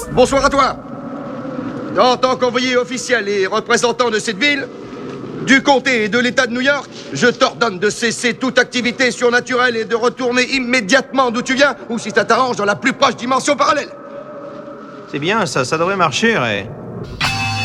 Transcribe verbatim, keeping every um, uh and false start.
Bonsoir à toi. En tant qu'envoyé officiel et représentant de cette ville, du comté et de l'État de New York, je t'ordonne de cesser toute activité surnaturelle et de retourner immédiatement d'où tu viens, ou si ça t'arrange, dans la plus proche dimension parallèle. C'est bien, ça, ça devrait marcher, Ray.